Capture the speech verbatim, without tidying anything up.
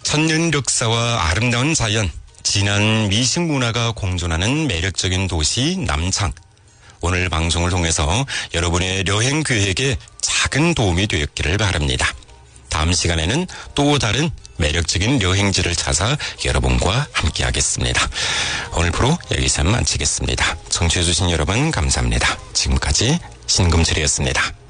천년 역사와 아름다운 자연, 진한 미식 문화가 공존하는 매력적인 도시 남창. 오늘 방송을 통해서 여러분의 여행 계획에 작은 도움이 되었기를 바랍니다. 다음 시간에는 또 다른 매력적인 여행지를 찾아 여러분과 함께 하겠습니다. 오늘 프로 여기서 마치겠습니다. 청취해주신 여러분 감사합니다. 지금까지 신금철이었습니다.